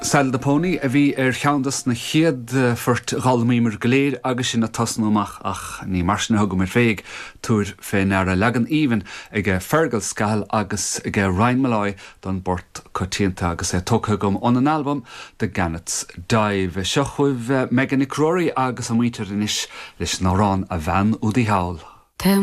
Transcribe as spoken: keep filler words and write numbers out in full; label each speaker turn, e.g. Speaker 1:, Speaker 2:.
Speaker 1: Sal de Pony a bhí ar cheandas na chiad fort galmímar gléir agus sin na tasnúmach ach ní marsna thugam ar féig túr féin ar a legan íhan ag fergal scal agus ag Rheinmaláid don bort cotíanta agus é tuchagam on an album The Gannets Dive. Seo chuibh Megan Nicrory agus a muintear inis leis nárán a bhean údaí hawl.